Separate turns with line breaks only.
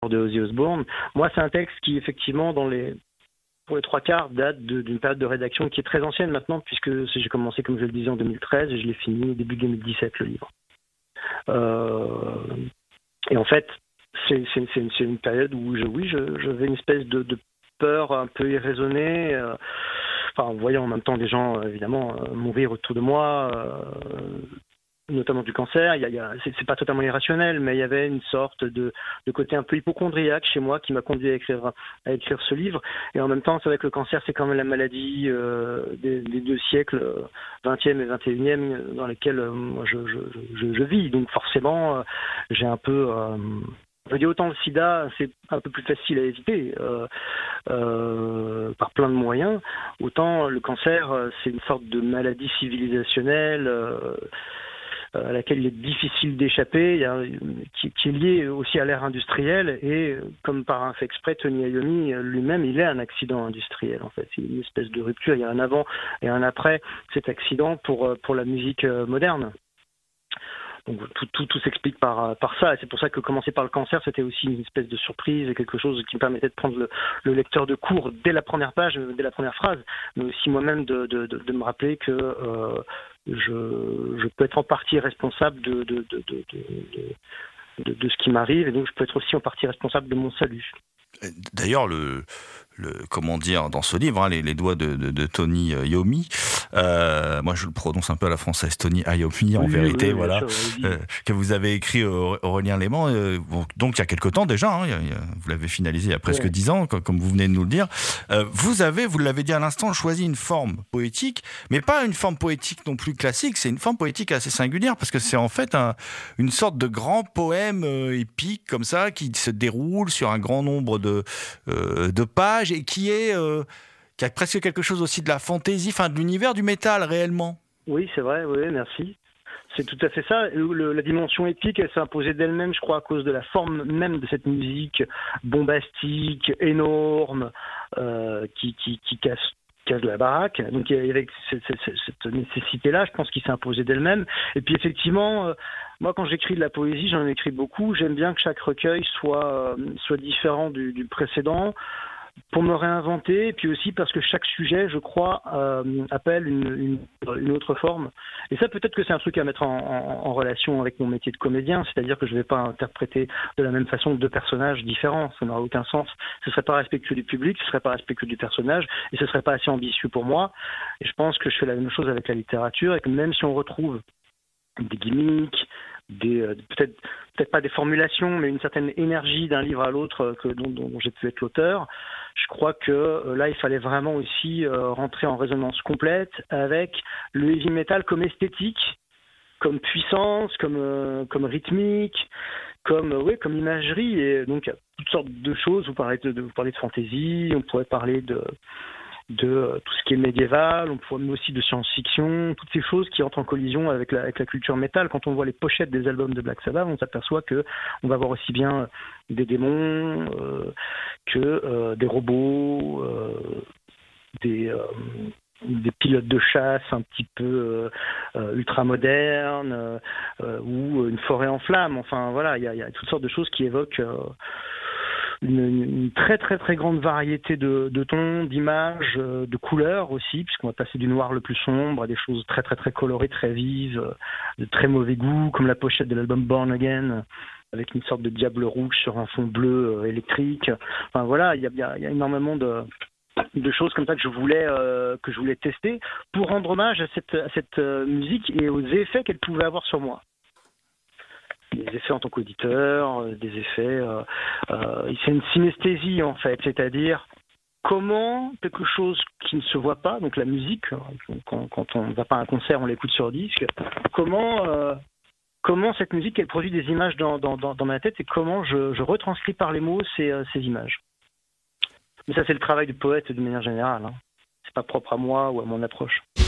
de Ozzy Osbourne. Moi, c'est un texte qui, effectivement, pour les trois quarts, date d'une période de rédaction qui est très ancienne maintenant, puisque j'ai commencé, comme je le disais, en 2013 et je l'ai fini au début 2017, le livre. Et en fait, c'est une période où j'avais une espèce de peur un peu irraisonnée, en voyant en même temps des gens, évidemment, mourir autour de moi, notamment du cancer. C'est pas totalement irrationnel, mais il y avait une sorte de côté un peu hypocondriaque chez moi qui m'a conduit à écrire ce livre. Et en même temps, c'est vrai que le cancer, c'est quand même la maladie des deux siècles, 20e et 21e, dans lesquels moi je vis. Donc forcément, j'ai un peu... je dis autant le sida, c'est un peu plus facile à éviter par plein de moyens. Autant le cancer, c'est une sorte de maladie civilisationnelle à laquelle il est difficile d'échapper, qui est liée aussi à l'ère industrielle. Et comme par un fait exprès, Tony Iommi lui-même, il est un accident industriel en fait. C'est une espèce de rupture. Il y a un avant et un après cet accident pour la musique moderne. Donc tout s'explique par ça, et c'est pour ça que commencer par le cancer, c'était aussi une espèce de surprise et quelque chose qui me permettait de prendre le lecteur de court dès la première page, dès la première phrase, mais aussi moi-même de me rappeler que je peux être en partie responsable de ce qui m'arrive, et donc je peux être aussi en partie responsable de mon salut.
D'ailleurs, comment dire, dans ce livre, les doigts de Tony Iommi, moi je le prononce un peu à la française, Tony Iommi en vérité, oui, voilà, sûr, que vous avez écrit Aurélien Léman, donc il y a quelque temps déjà, vous l'avez finalisé il y a presque 10 ans, comme vous venez de nous le dire. Vous l'avez dit à l'instant, choisi une forme poétique, mais pas une forme poétique non plus classique, c'est une forme poétique assez singulière, parce que c'est en fait une sorte de grand poème épique comme ça, qui se déroule sur un grand nombre de pages, et qui a presque quelque chose aussi de la fantaisie, de l'univers du métal réellement.
Oui, c'est vrai, oui, merci. C'est tout à fait ça. La dimension épique, elle s'est imposée d'elle-même, je crois, à cause de la forme même de cette musique bombastique, énorme, qui casse la baraque. Donc il y avait cette nécessité-là, je pense, qui s'est imposée d'elle-même. Et puis effectivement, moi, quand j'écris de la poésie, j'en écris beaucoup. J'aime bien que chaque recueil soit différent du précédent, pour me réinventer, et puis aussi parce que chaque sujet, je crois, appelle une autre forme. Et ça, peut-être que c'est un truc à mettre en relation avec mon métier de comédien, c'est-à-dire que je ne vais pas interpréter de la même façon deux personnages différents, ça n'aura aucun sens. Ce ne serait pas respectueux du public, ce ne serait pas respectueux du personnage, et ce ne serait pas assez ambitieux pour moi. Et je pense que je fais la même chose avec la littérature, et que même si on retrouve des gimmicks, peut-être pas des formulations, mais une certaine énergie d'un livre à l'autre dont j'ai pu être l'auteur. Je crois que là, il fallait vraiment aussi rentrer en résonance complète avec le heavy metal comme esthétique, comme puissance, comme rythmique, comme imagerie, et donc toutes sortes de choses. Vous parlez de fantaisie, on pourrait parler de tout ce qui est médiéval, on pourrait aussi de science-fiction, toutes ces choses qui entrent en collision avec la culture métal. Quand on voit les pochettes des albums de Black Sabbath, on s'aperçoit que on va voir aussi bien des démons que des robots, des pilotes de chasse un petit peu ultra modernes, ou une forêt en flammes. Enfin voilà, il y a toutes sortes de choses qui évoquent une très très très grande variété de tons, d'images, de couleurs aussi, puisqu'on va passer du noir le plus sombre à des choses très très très colorées, très vives, de très mauvais goût, comme la pochette de l'album Born Again, avec une sorte de diable rouge sur un fond bleu électrique. Enfin voilà, il y a énormément de choses comme ça que je voulais tester pour rendre hommage à cette musique et aux effets qu'elle pouvait avoir sur moi. Des effets en tant qu'auditeur, des effets... c'est une synesthésie, en fait, c'est-à-dire comment quelque chose qui ne se voit pas, donc la musique, quand on ne va pas à un concert, on l'écoute sur disque, comment cette musique, elle produit des images dans ma tête, et comment je retranscris par les mots ces images. Mais ça, c'est le travail du poète d'une manière générale, hein. C'est pas propre à moi ou à mon approche.